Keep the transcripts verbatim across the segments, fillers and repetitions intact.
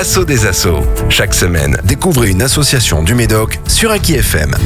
l'assaut des assos. Chaque semaine, découvrez une association du Médoc sur Aki F M.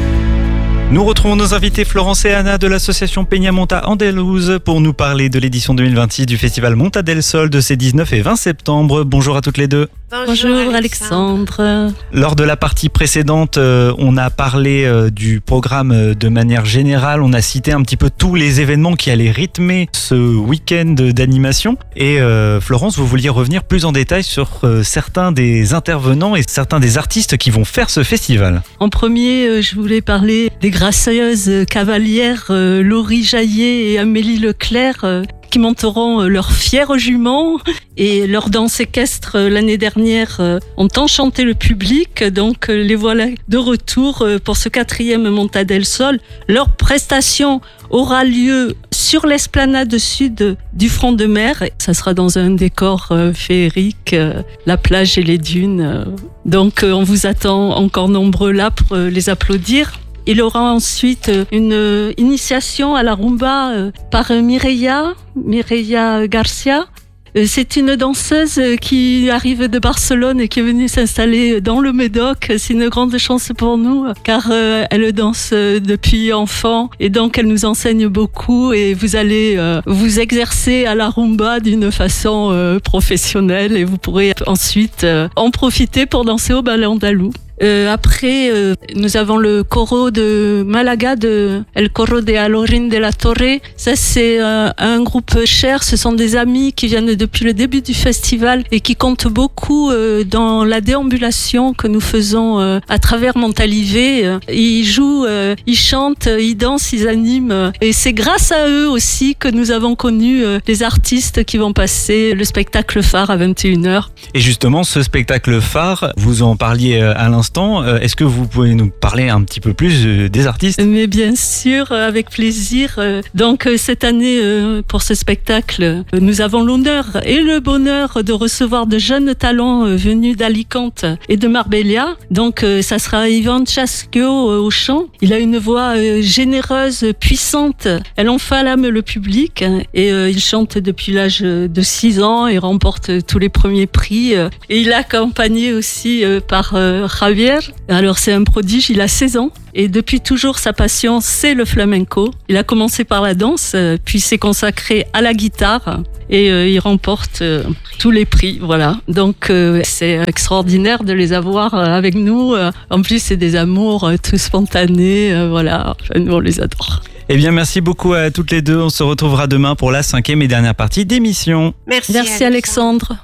Nous retrouvons nos invités Florence et Anna de l'association Peñamonta Andalouse pour nous parler de l'édition deux mille vingt-six du festival Monta del Sol de ces dix-neuf et vingt septembre. Bonjour à toutes les deux. Bonjour, Bonjour Alexandre. Alexandre. Lors de la partie précédente, euh, on a parlé euh, du programme euh, de manière générale. On a cité un petit peu tous les événements qui allaient rythmer ce week-end d'animation. Et euh, Florence, vous vouliez revenir plus en détail sur euh, certains des intervenants et certains des artistes qui vont faire ce festival. En premier, euh, je voulais parler des gracieuses cavalières euh, Laurie Jaillet et Amélie Leclerc euh, qui monteront leurs fiers juments et leurs danses équestres l'année dernière ont enchanté le public. Donc les voilà de retour pour ce quatrième Monta del Sol. Leur prestation aura lieu sur l'esplanade sud du front de mer. Ça sera dans un décor féerique, la plage et les dunes. Donc on vous attend encore nombreux là pour les applaudir. Il aura ensuite une initiation à la rumba par Mireia, Mireia Garcia. C'est une danseuse qui arrive de Barcelone et qui est venue s'installer dans le Médoc. C'est une grande chance pour nous car elle danse depuis enfant et donc elle nous enseigne beaucoup et vous allez vous exercer à la rumba d'une façon professionnelle et vous pourrez ensuite en profiter pour danser au ballet andalou. Euh, après, euh, nous avons le coro de Malaga, de El Coro de Alorín de la Torre. Ça, c'est euh, un groupe cher. Ce sont des amis qui viennent depuis le début du festival et qui comptent beaucoup euh, dans la déambulation que nous faisons euh, à travers Montalivet. Ils jouent, euh, ils chantent, ils dansent, ils animent. Et c'est grâce à eux aussi que nous avons connu euh, les artistes qui vont passer le spectacle phare à vingt et une heures. Et justement, ce spectacle phare, vous en parliez à l'instant. Est-ce que vous pouvez nous parler un petit peu plus des artistes ? Mais bien sûr, avec plaisir. Donc cette année, pour ce spectacle, nous avons l'honneur et le bonheur de recevoir de jeunes talents venus d'Alicante et de Marbella. Donc ça sera Ivan Chaschio au chant. Il a une voix généreuse, puissante. Elle enflamme le public et il chante depuis l'âge de six ans et remporte tous les premiers prix. Et il est accompagné aussi par Javier. Alors c'est un prodige, il a seize ans et depuis toujours sa passion c'est le flamenco. Il a commencé par la danse, puis s'est consacré à la guitare et euh, il remporte euh, tous les prix. Voilà, donc euh, c'est extraordinaire de les avoir avec nous. En plus c'est des amours euh, tout spontanés, euh, voilà, enfin, nous on les adore. Eh bien, merci beaucoup à toutes les deux. On se retrouvera demain pour la cinquième et dernière partie d'émission. Merci, merci Alexandre.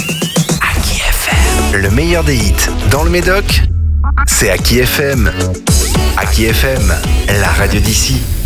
Aki F M, le meilleur des hits dans le Médoc, c'est Aki F M. Aki F M, la radio d'ici.